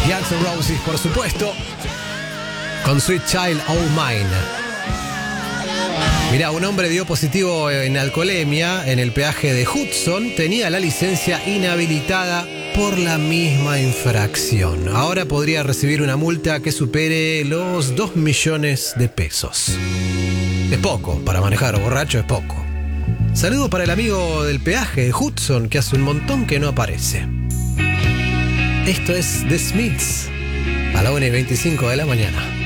Guns N' Roses, por supuesto, con Sweet Child O' Mine. Mirá, un hombre dio positivo en alcoholemia en el peaje de Hudson. Tenía la licencia inhabilitada por la misma infracción. Ahora podría recibir una multa que supere los 2 millones de pesos. Es poco, para manejar borracho es poco. Saludo para el amigo del peaje de Hudson, que hace un montón que no aparece. Esto es The Smiths, a la 1:25 de la mañana.